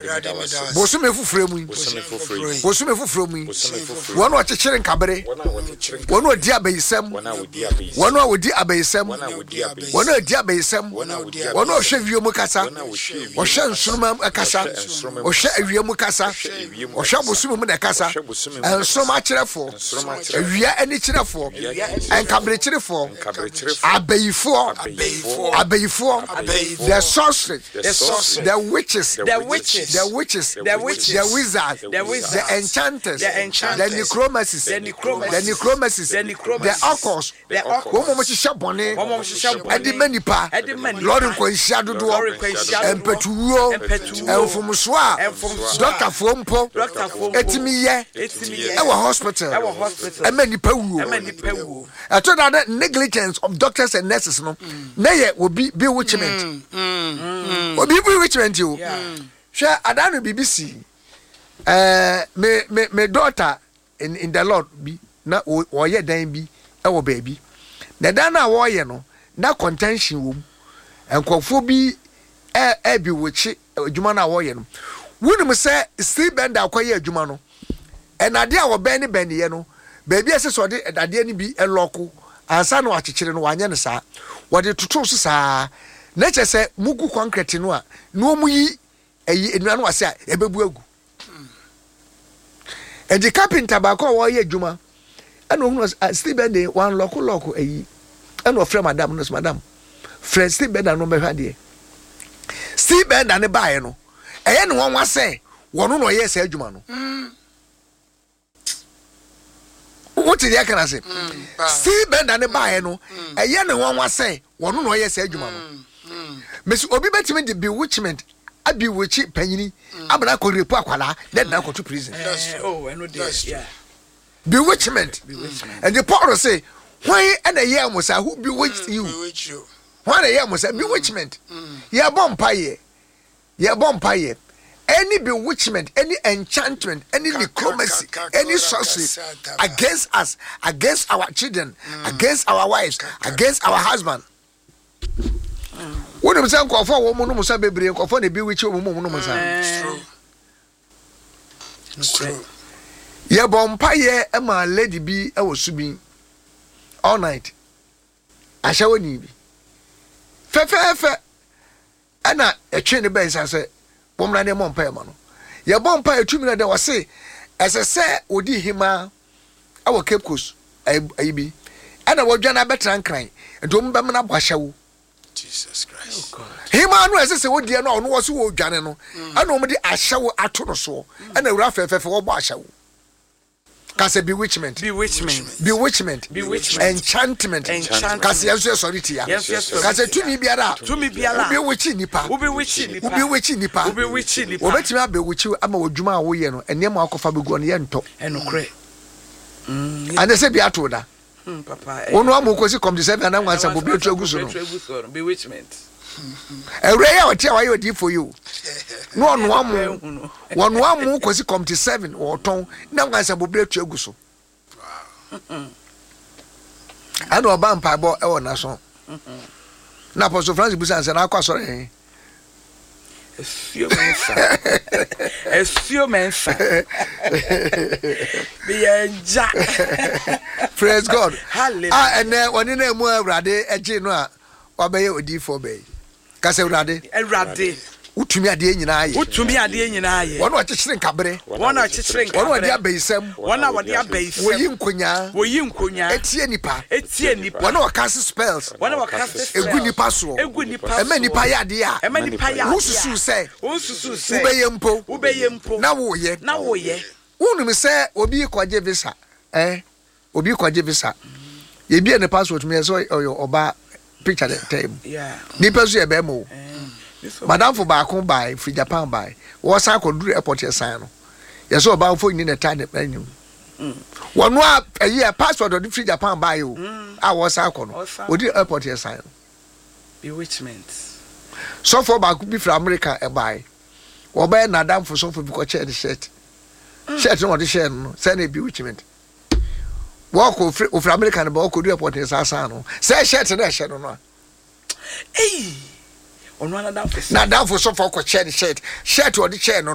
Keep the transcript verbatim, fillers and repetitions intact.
bosome fufure mu bosome fufure mu wono ochechire nkabere wono odi abayisem wono odi abayisem wono odi abayisem wono ohwe wiemu kasa ohwe nsunuma kasa ohwe awiemu kasa ohwe bosome mu na kasa ensoma kirefo awia ani kirefo enkabere kirefo abayifo abayifo the sorcerers the witches the witches the witches the witches the wizards the wizards the enchanters the enchanters the necromancers the necromancers the necromancers the necromancers the occults the occults wo mo hihya bone wo mo hihya bone edi manipa lord nkwanhia dodo empetuwo emfumso a doctor fompo etimi ye e wo hospital e wo hospital emanipa wuo emanipa wuo ato that negligence of doctors and nurses no na ye obi bewitchment obi bewitchment you sha adanu B B C eh me me me daughter in in the Lord bi na wo ye dan bi e wo baby na dan na wo ye no na contention wo enkofo bi e e bi wochi adwuma na wo ye no wunum se Steve Bender akoye adwuma no enade a wo ben ni ben ye no baby ese so de ade ni bi e loko ansa no akekere no wanye ne sa wo de tutu so sa na chese mugu concrete no a no mu yi eyi enua no wase a ebebu agu e di carpenter ba ko wo ye adwuma ana ohunu Steve Bender wan loko loko eyi ana ofre madam no madam friend Steve Bender no be hade Steve Bender ne bae no eye ne won wase wono no ye se adwuma no what did you can say Steve Bender ne bae no eye ne won wase wono no ye se adwuma no Miss Obi betimi the bewitchment abi wichi panyini abana ko repo akwala then na ko to prison. Oh, I know this. Yeah. Bewitchment. And the Paul say, why and a year was who bewitched you? Why a year was a bewitchment? Ya bompaye. Ya bompaye. Any bewitchment, any enchantment, any necromancy, any sorcery against us, against our children, against our wives, against our husband. When I'm saying, "Kofa, woman, no musa bebre, kofa ne bewitch you, woman, no musa." It's true. Ye bompa ye e ma lady bi e wo subi all night. Asha woni bi. Fe fe fe. Ana e twe ne ben say bomra ne bompa e ma no. Ye bompa e tumi na de wo se ese se odi hima e wo Cape Coast ayi bi. Ana wo dwana betran kran. Ndom be mna bwahyawo. Jesus Christ. Oh God. Hima no ese se wodi e no no wo se wo dwane no. Ana o mde ahyawo ato no so. Ana wura fe fe fe wo bo ahyawo. Kase bewitchment. Bewitchment. Bewitchment. Bewitchment. Enchantment. Enchantment. Kase yeso sorry tia. Yes, yes. Kase tumi biara. Tumi biara. Bewitchi nipa. Ubewitchi nipa. Ubewitchi nipa. Ubewitchi nipa. Obetimi abewitchi ama odwuma a wo ye no ene ma akofa begu no ye nto. Enokre. Mm. Ande se bi ato da. Hmm papa. Ono amokosi come December na nwansa bo betu aguso no. Bewitchment. Ewre ya otia wa ye odi for you. No ono amu. Wono amu kosi come seven or ton na nwansa bo betu aguso. Ano oba mpa bo e wona so. Na Apostle Francis Busan se na akwa soro hen. Esio mensa. Esio mensa. Be enja. Praise God. Hallelujah. Ah and then one na mu awrade eje no a obeye odi for be. Ka se awrade. Awrade. Utumi ade nyina aye. Utumi ade nyina aye. Wono akekere nkabere. Wono akekere nkabere. Wono ade abayisam. Wono wade abayisam. Woyi nkonya. Woyi nkonya. Etie nipa. Etie nipa. Wono wakase spells. Wono wakase spells. Egu nipa so. Egu nipa so. Ema nipa ya ade a. Ema nipa ya. Wosusu se. Wosusu se. Ubeye mpo. Ubeye mpo. Na wo ye. Na wo ye. Wonu se obi kwaje visa. Eh. Obi kwaje visa. Ye bi ne passport me so oba picture the time. Yeah. Nipa so ye be mo. Madam for baako by free Japan by. Wo sa ko duru airport ye sign no. Ye so oba fo ni na time anyum. Mm. Wono a ayi passport of free Japan by o. A wo sa ko no. Odi airport ye sign. Bewitchment. So for baako bi from America e buy. Wo buy na dam for so for bi ko check the shirt. Shirt no the shirt no. Say na bewitchment. Walk of from America na ba ko do airport ye sign no. Say shirt na shirt no no. Hey. On one of that na down for so for ko shirt shirt or the chair no